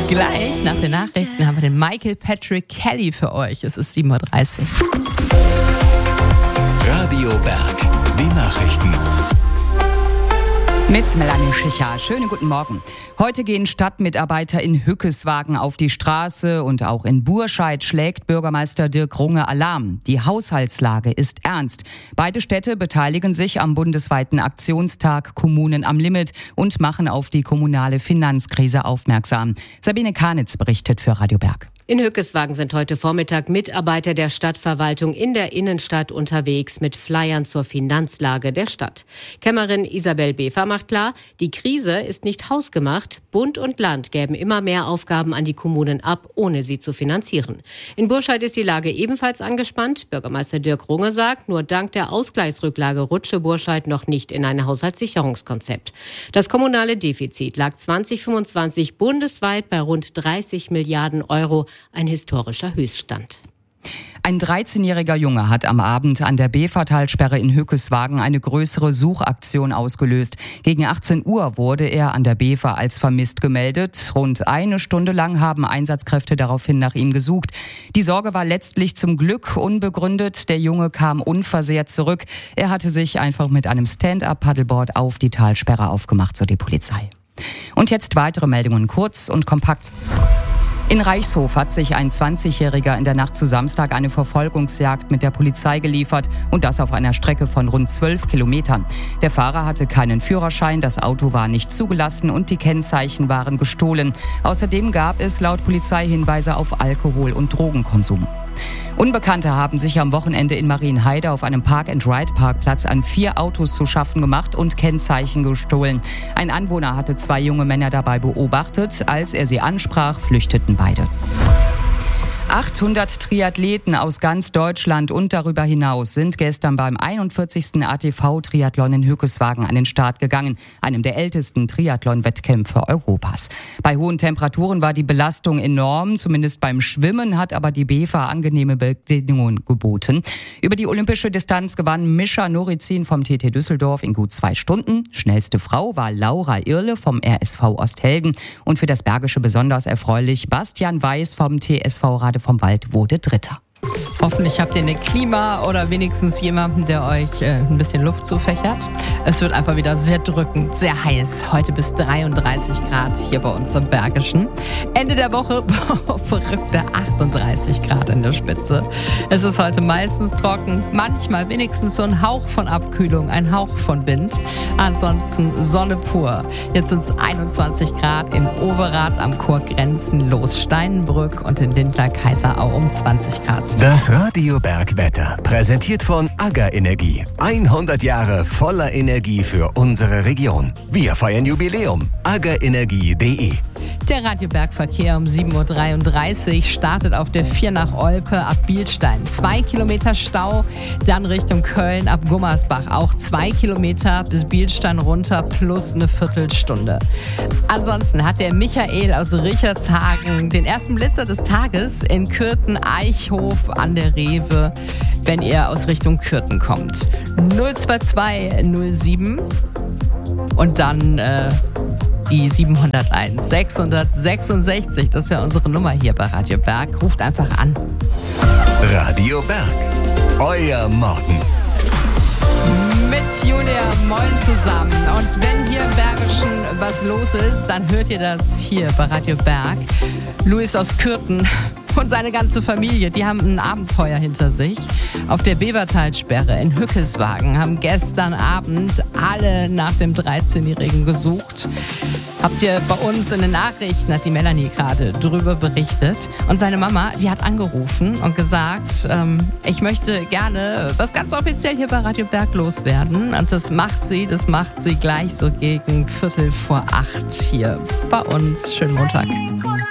Gleich nach den Nachrichten haben wir den Michael Patrick Kelly für euch. Es ist 7:30 Uhr. Radio Berg, die Nachrichten. Mit Melanie Schicher. Schönen guten Morgen. Heute gehen Stadtmitarbeiter in Hückeswagen auf die Straße und auch in Burscheid schlägt Bürgermeister Dirk Runge Alarm. Die Haushaltslage ist ernst. Beide Städte beteiligen sich am bundesweiten Aktionstag Kommunen am Limit und machen auf die kommunale Finanzkrise aufmerksam. Sabine Karnitz berichtet für Radio Berg. In Hückeswagen sind heute Vormittag Mitarbeiter der Stadtverwaltung in der Innenstadt unterwegs mit Flyern zur Finanzlage der Stadt. Kämmerin Isabel Befer macht klar, die Krise ist nicht hausgemacht. Bund und Land gäben immer mehr Aufgaben an die Kommunen ab, ohne sie zu finanzieren. In Burscheid ist die Lage ebenfalls angespannt. Bürgermeister Dirk Runge sagt, nur dank der Ausgleichsrücklage rutsche Burscheid noch nicht in ein Haushaltssicherungskonzept. Das kommunale Defizit lag 2025 bundesweit bei rund 30 Milliarden Euro. Ein historischer Höchststand. Ein 13-jähriger Junge hat am Abend an der Befertalsperre in Hückeswagen eine größere Suchaktion ausgelöst. Gegen 18 Uhr wurde er an der Befer als vermisst gemeldet. Rund eine Stunde lang haben Einsatzkräfte daraufhin nach ihm gesucht. Die Sorge war letztlich zum Glück unbegründet. Der Junge kam unversehrt zurück. Er hatte sich einfach mit einem Stand-up-Paddleboard auf die Talsperre aufgemacht, so die Polizei. Und jetzt weitere Meldungen, kurz und kompakt. In Reichshof hat sich ein 20-Jähriger in der Nacht zu Samstag eine Verfolgungsjagd mit der Polizei geliefert und das auf einer Strecke von rund 12 Kilometern. Der Fahrer hatte keinen Führerschein, das Auto war nicht zugelassen und die Kennzeichen waren gestohlen. Außerdem gab es laut Polizei Hinweise auf Alkohol- und Drogenkonsum. Unbekannte haben sich am Wochenende in Marienheide auf einem Park-and-Ride-Parkplatz an 4 Autos zu schaffen gemacht und Kennzeichen gestohlen. Ein Anwohner hatte 2 junge Männer dabei beobachtet. Als er sie ansprach, flüchteten beide. 800 Triathleten aus ganz Deutschland und darüber hinaus sind gestern beim 41. ATV-Triathlon in Hückeswagen an den Start gegangen, einem der ältesten Triathlon-Wettkämpfe Europas. Bei hohen Temperaturen war die Belastung enorm, zumindest beim Schwimmen hat aber die Befer angenehme Bedingungen geboten. Über die olympische Distanz gewann Mischa Norizin vom TT Düsseldorf in gut 2 Stunden. Schnellste Frau war Laura Irle vom RSV Osthelden und für das Bergische besonders erfreulich, Bastian Weiß vom TSV Rade vom Wald wurde Dritter. Hoffentlich habt ihr eine Klima oder wenigstens jemanden, der euch ein bisschen Luft zufächert. Es wird einfach wieder sehr drückend, sehr heiß. Heute bis 33 Grad hier bei uns im Bergischen. Ende der Woche verrückte 38 Grad in der Spitze. Es ist heute meistens trocken, manchmal wenigstens so ein Hauch von Abkühlung, ein Hauch von Wind. Ansonsten Sonne pur. Jetzt sind es 21 Grad in Overath am Chor Grenzenlos, Steinbrück und in Lindlar-Kaiserau um 20 Grad. Das Radio Berg Wetter, präsentiert von AGA Energie. 100 Jahre voller Energie für unsere Region. Wir feiern Jubiläum. agaenergie.de. Der Radio Berg Verkehr um 7:33 Uhr startet auf der 4 nach Olpe ab Bielstein. 2 Kilometer Stau, dann Richtung Köln ab Gummersbach. Auch 2 Kilometer bis Bielstein runter plus eine Viertelstunde. Ansonsten hat der Michael aus Richardshagen den ersten Blitzer des Tages in Kürten-Eichhof an der Rewe, wenn ihr aus Richtung Kürten kommt. 02207 und dann die 701 666, das ist ja unsere Nummer hier bei Radio Berg. Ruft einfach an. Radio Berg, euer Morgen. Mit Julia, moin zusammen. Und wenn hier im Bergischen was los ist, dann hört ihr das hier bei Radio Berg. Luis aus Kürten und seine ganze Familie, die haben ein Abenteuer hinter sich. Auf der Bevertalsperre in Hückeswagen haben gestern Abend alle nach dem 13-Jährigen gesucht. Habt ihr bei uns in den Nachrichten, hat die Melanie gerade drüber berichtet. Und seine Mama, die hat angerufen und gesagt, ich möchte gerne was ganz offiziell hier bei Radio Berg loswerden. Und das macht sie gleich so gegen 7:45 hier bei uns. Schönen Montag.